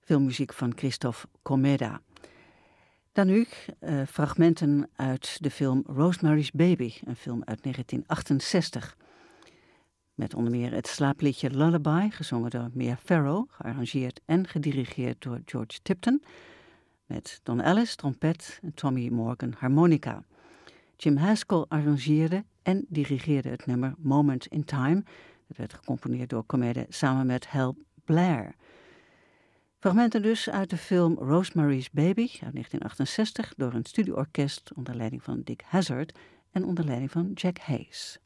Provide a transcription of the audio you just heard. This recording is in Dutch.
filmmuziek van Christophe Comeda. Dan nu fragmenten uit de film Rosemary's Baby, een film uit 1968. Met onder meer het slaapliedje Lullaby, gezongen door Mia Farrow, gearrangeerd en gedirigeerd door George Tipton. Met Don Ellis, trompet en Tommy Morgan, harmonica. Jim Haskell arrangeerde en dirigeerde het nummer Moment in Time. Dat werd gecomponeerd door Comeda samen met Hal Blair. Fragmenten dus uit de film Rosemary's Baby uit 1968 door een studioorkest onder leiding van Dick Hazard en onder leiding van Jack Hayes.